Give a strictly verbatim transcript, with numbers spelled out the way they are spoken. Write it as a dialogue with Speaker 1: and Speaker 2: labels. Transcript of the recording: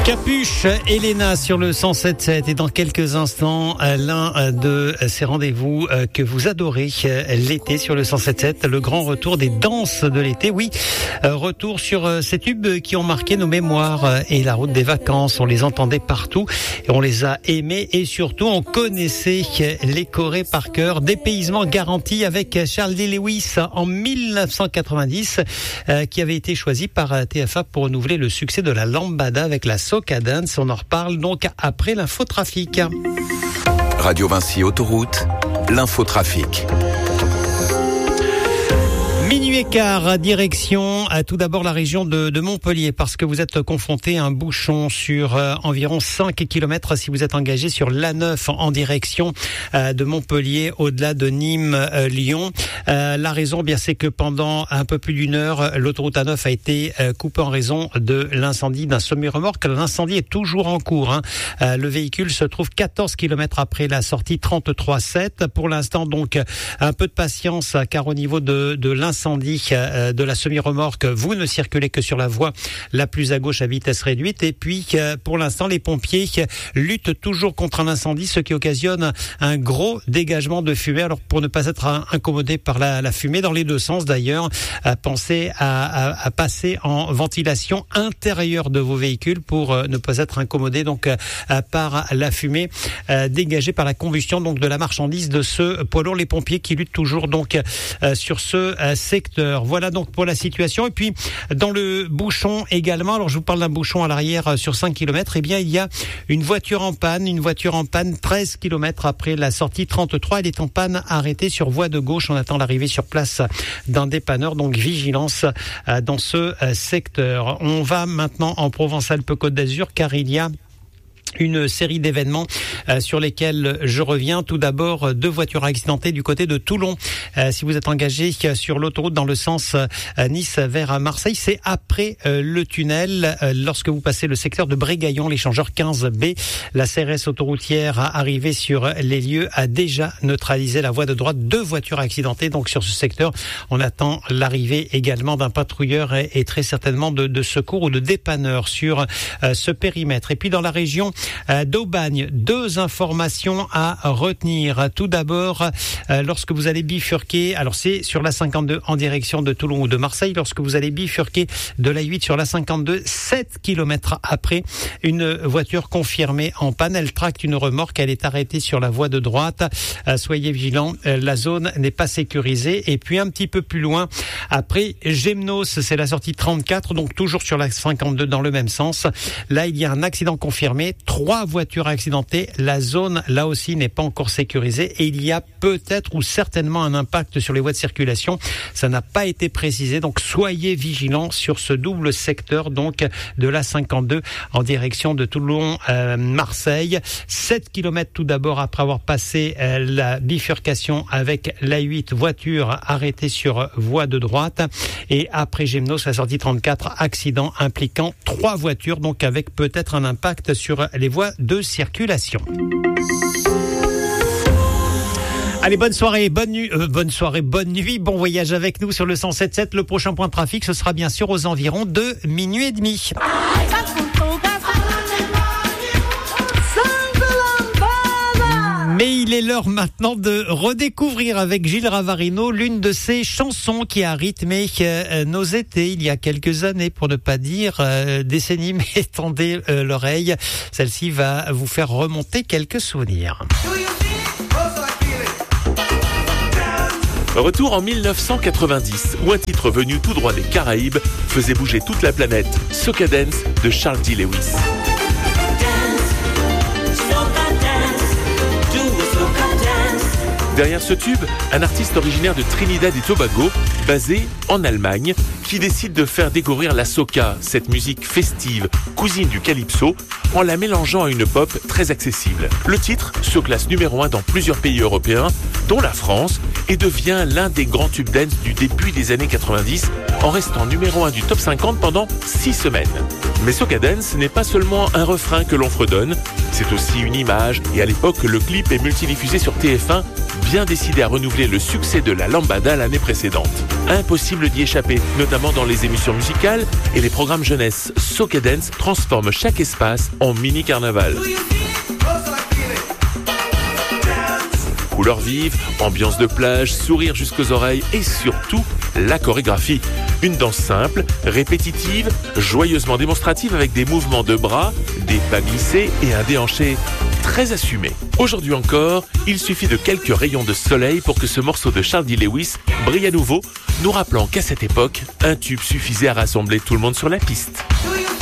Speaker 1: Capuche, Elena sur le cent sept sept et dans quelques instants, l'un de ces rendez-vous que vous adorez l'été sur le cent sept sept, le grand retour des danses de l'été. Oui, retour sur ces tubes qui ont marqué nos mémoires et la route des vacances. On les entendait partout et on les a aimés et surtout on connaissait les chorés par cœur. Dépaysement garanti avec Charles D. Lewis en mille neuf cent quatre-vingt-dix qui avait été choisi par T F A pour renouveler le succès de la lambada avec la Soca Dance. On en reparle donc après l'infotrafic.
Speaker 2: Radio Vinci Autoroute, l'infotrafic.
Speaker 1: Minuit et quart, direction à tout d'abord la région de, de Montpellier parce que vous êtes confronté à un bouchon sur euh, environ cinq kilomètres si vous êtes engagé sur l'A neuf en direction euh, de Montpellier au-delà de Nîmes, euh, Lyon. Euh, la raison, bien, c'est que pendant un peu plus d'une heure, l'autoroute A neuf a été euh, coupée en raison de l'incendie d'un semi-remorque. L'incendie est toujours en cours. Hein. Euh, le véhicule se trouve quatorze kilomètres après la sortie trente-trois sept. Pour l'instant, donc, un peu de patience car au niveau de, de l'incendie de la semi-remorque, vous ne circulez que sur la voie la plus à gauche à vitesse réduite. Et puis, pour l'instant, les pompiers luttent toujours contre un incendie, ce qui occasionne un gros dégagement de fumée. Alors, pour ne pas être incommodé par la, la fumée, dans les deux sens d'ailleurs, pensez à, à, à passer en ventilation intérieure de vos véhicules pour ne pas être incommodé donc par la fumée dégagée par la combustion donc de la marchandise de ce poids lourd. Les pompiers qui luttent toujours donc sur ce secteur. Voilà donc pour la situation. Et puis, dans le bouchon également, alors je vous parle d'un bouchon à l'arrière sur cinq kilomètres, eh bien, il y a une voiture en panne, une voiture en panne treize kilomètres après la sortie trente-trois. Elle est en panne arrêtée sur voie de gauche. On attend l'arrivée sur place d'un dépanneur, donc vigilance dans ce secteur. On va maintenant en Provence-Alpes-Côte d'Azur car il y a une série d'événements euh, sur lesquels je reviens. Tout d'abord, deux voitures accidentées du côté de Toulon. Euh, si vous êtes engagé sur l'autoroute dans le sens euh, Nice vers Marseille, c'est après euh, le tunnel. Euh, lorsque vous passez le secteur de Brégaillon, l'échangeur quinze B, la C R S autoroutière arrivée sur les lieux a déjà neutralisé la voie de droite. Deux voitures accidentées donc sur ce secteur. On attend l'arrivée également d'un patrouilleur et, et très certainement de, de secours ou de dépanneur sur euh, ce périmètre. Et puis dans la région d'Aubagne, deux informations à retenir. Tout d'abord, lorsque vous allez bifurquer, alors c'est sur la cinquante-deux en direction de Toulon ou de Marseille, lorsque vous allez bifurquer de l'A huit sur la cinquante-deux, sept kilomètres après, une voiture confirmée en panne. Elle tracte une remorque, elle est arrêtée sur la voie de droite. Soyez vigilants, la zone n'est pas sécurisée. Et puis un petit peu plus loin, après Gémenos, c'est la sortie trente-quatre, donc toujours sur la cinquante-deux dans le même sens. Là, il y a un accident confirmé. Trois voitures accidentées. La zone, là aussi, n'est pas encore sécurisée et il y a peut-être ou certainement un impact sur les voies de circulation. Ça n'a pas été précisé. Donc, soyez vigilants sur ce double secteur, donc, de la cinquante-deux en direction de Toulon-Marseille. Euh, sept kilomètres tout d'abord après avoir passé euh, la bifurcation avec l'A huit, voiture arrêtée sur voie de droite. Et après Gémenos, la sortie trente-quatre, accident impliquant trois voitures, donc avec peut-être un impact sur les voies de circulation. Allez, bonne soirée, bonne nuit, euh, bonne soirée, bonne nuit, bon voyage avec nous sur le cent sept sept. Le prochain point de trafic, ce sera bien sûr aux environs de minuit et demi. Mais il est l'heure maintenant de redécouvrir avec Gilles Ravarino l'une de ces chansons qui a rythmé euh, nos étés il y a quelques années, pour ne pas dire euh, décennies, mais tendez euh, l'oreille. Celle-ci va vous faire remonter quelques souvenirs.
Speaker 3: Retour en mille neuf cent quatre-vingt-dix, où un titre venu tout droit des Caraïbes faisait bouger toute la planète, Soca Dance de Charles D. Lewis. Derrière ce tube, un artiste originaire de Trinidad et Tobago, basé en Allemagne, qui décide de faire découvrir la soca, cette musique festive, cousine du calypso, en la mélangeant à une pop très accessible. Le titre se classe numéro un dans plusieurs pays européens, dont la France, et devient l'un des grands tubes dance du début des années quatre-vingt-dix, en restant numéro un du top cinquante pendant six semaines. Mais Soca Dance n'est pas seulement un refrain que l'on fredonne, c'est aussi une image, et à l'époque, le clip est multidiffusé sur T F un bien décidé à renouveler le succès de la lambada l'année précédente. Impossible d'y échapper, notamment dans les émissions musicales et les programmes jeunesse. Soca Dance transforme chaque espace en mini-carnaval. Couleurs vives, ambiance de plage, sourire jusqu'aux oreilles et surtout la chorégraphie. Une danse simple, répétitive, joyeusement démonstrative avec des mouvements de bras, des pas glissés et un déhanché très assumé. Aujourd'hui encore, il suffit de quelques rayons de soleil pour que ce morceau de Charles D. Lewis brille à nouveau, nous rappelant qu'à cette époque, un tube suffisait à rassembler tout le monde sur la piste.